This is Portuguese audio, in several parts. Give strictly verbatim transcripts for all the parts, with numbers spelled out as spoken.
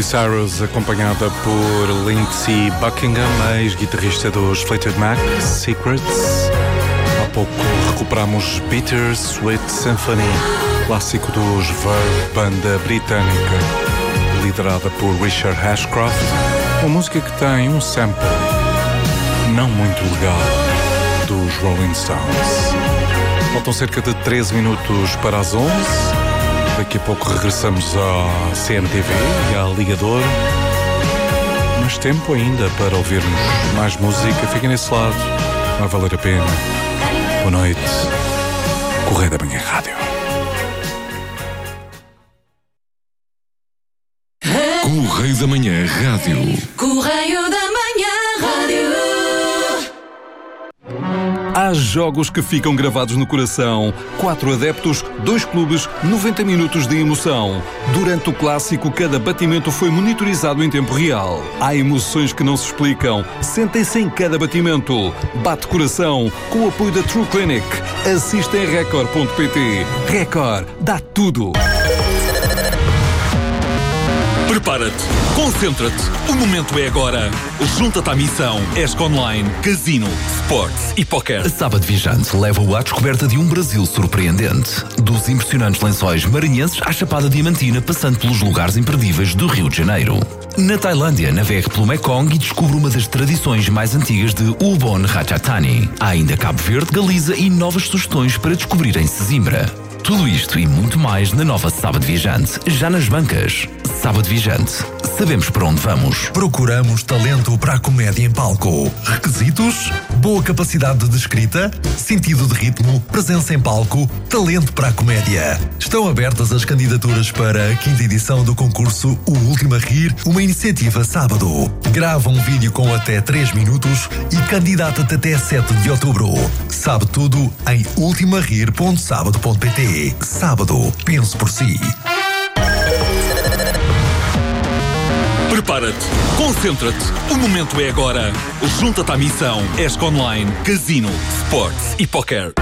Miley Cyrus, acompanhada por Lindsey Buckingham, ex-guitarrista dos Fleetwood Mac, Secrets. Há pouco recuperamos Bitter Sweet Symphony, clássico dos Verve, banda britânica, liderada por Richard Ashcroft. Uma música que tem um sample não muito legal dos Rolling Stones. Faltam cerca de treze minutos para as onze. Daqui a pouco regressamos à C M T V e à Ligador. Mas tempo ainda para ouvirmos mais música. Fiquem nesse lado, vai valer a pena. Boa noite. Correio da Manhã Rádio. Correio da Manhã Rádio. Correio da Manhã Rádio. Há jogos que ficam gravados no coração. Quatro adeptos, dois clubes, noventa minutos de emoção. Durante o clássico, cada batimento foi monitorizado em tempo real. Há emoções que não se explicam. Sentem-se em cada batimento. Bate coração, com o apoio da True Clinic. Assista em record ponto pt. Record, dá tudo. Prepara-te, concentra-te, o momento é agora. Junta-te à missão. ESC Online, Casino, Sports e Poker. A Sábado Viajante leva-o à descoberta de um Brasil surpreendente. Dos impressionantes lençóis maranhenses à Chapada Diamantina, passando pelos lugares imperdíveis do Rio de Janeiro. Na Tailândia, navegue pelo Mekong e descubra uma das tradições mais antigas de Ubon Ratchathani. Há ainda Cabo Verde, Galiza e novas sugestões para descobrir em Sesimbra. Tudo isto e muito mais na nova Sábado Viajante, já nas bancas. Sábado Viajante. Sabemos para onde vamos. Procuramos talento para a comédia em palco. Requisitos? Boa capacidade de escrita, sentido de ritmo, presença em palco, talento para a comédia. Estão abertas as candidaturas para a quinta edição do concurso O Último a Rir, uma iniciativa sábado. Grava um vídeo com até três minutos e candidata-te até sete de outubro. Sabe tudo em ultima rir ponto sábado ponto pt. Sábado, pense por si. Prepara-te, concentra-te, o momento é agora. Junta-te à missão. ESC Online, Casino, Sports e Poker.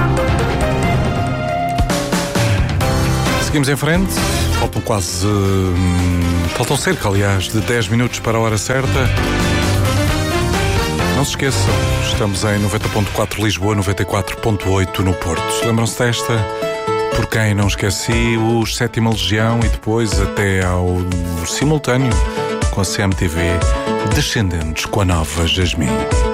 Seguimos em frente. Faltam quase... Hum, faltam cerca, aliás, de dez minutos para a hora certa. Não se esqueçam, estamos em noventa ponto quatro Lisboa, noventa e quatro ponto oito no Porto. Lembram-se desta? Por quem não esqueci, os Sétima Legião e depois até ao simultâneo com a C M T V, Descendentes com a nova Jasmine.